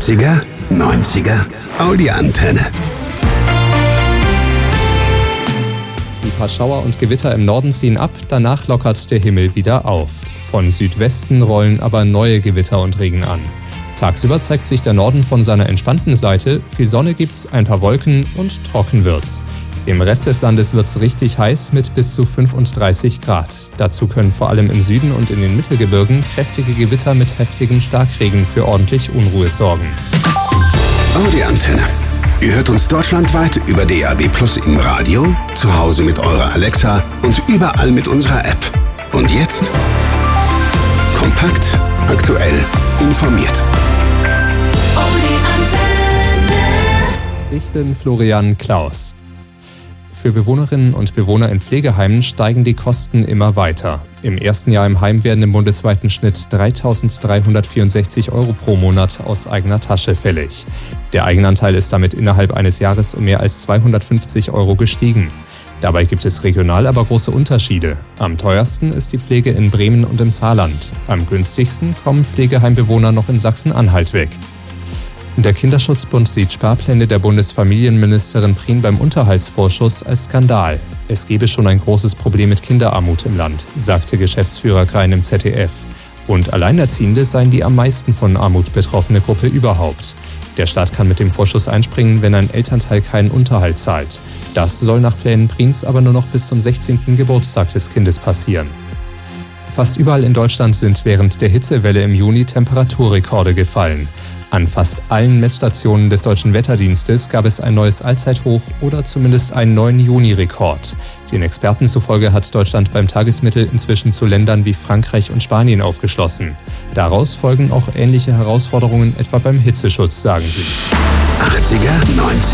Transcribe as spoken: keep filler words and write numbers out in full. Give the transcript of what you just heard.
achtziger, neunziger, Audi-Antenne. Die paar Schauer und Gewitter im Norden ziehen ab, danach lockert der Himmel wieder auf. Von Südwesten rollen aber neue Gewitter und Regen an. Tagsüber zeigt sich der Norden von seiner entspannten Seite, viel Sonne gibt's, ein paar Wolken und trocken wird's. Im Rest des Landes wird's richtig heiß mit bis zu fünfunddreißig Grad. Dazu können vor allem im Süden und in den Mittelgebirgen kräftige Gewitter mit heftigem Starkregen für ordentlich Unruhe sorgen. Audi-Antenne. Ihr hört uns deutschlandweit über D A B Plus im Radio, zu Hause mit eurer Alexa und überall mit unserer App. Und jetzt kompakt, aktuell, informiert. Ich bin Florian Klaus. Für Bewohnerinnen und Bewohner in Pflegeheimen steigen die Kosten immer weiter. Im ersten Jahr im Heim werden im bundesweiten Schnitt dreitausenddreihundertvierundsechzig Euro pro Monat aus eigener Tasche fällig. Der Eigenanteil ist damit innerhalb eines Jahres um mehr als zweihundertfünfzig Euro gestiegen. Dabei gibt es regional aber große Unterschiede. Am teuersten ist die Pflege in Bremen und im Saarland. Am günstigsten kommen Pflegeheimbewohner noch in Sachsen-Anhalt weg. Der Kinderschutzbund sieht Sparpläne der Bundesfamilienministerin Prien beim Unterhaltsvorschuss als Skandal. Es gebe schon ein großes Problem mit Kinderarmut im Land, sagte Geschäftsführer Grein im Z D F. Und Alleinerziehende seien die am meisten von Armut betroffene Gruppe überhaupt. Der Staat kann mit dem Vorschuss einspringen, wenn ein Elternteil keinen Unterhalt zahlt. Das soll nach Plänen Priens aber nur noch bis zum sechzehnten Geburtstag des Kindes passieren. Fast überall in Deutschland sind während der Hitzewelle im Juni Temperaturrekorde gefallen. An fast allen Messstationen des Deutschen Wetterdienstes gab es ein neues Allzeithoch oder zumindest einen neuen Juni-Rekord. Den Experten zufolge hat Deutschland beim Tagesmittel inzwischen zu Ländern wie Frankreich und Spanien aufgeschlossen. Daraus folgen auch ähnliche Herausforderungen etwa beim Hitzeschutz, sagen sie. achtziger, neunziger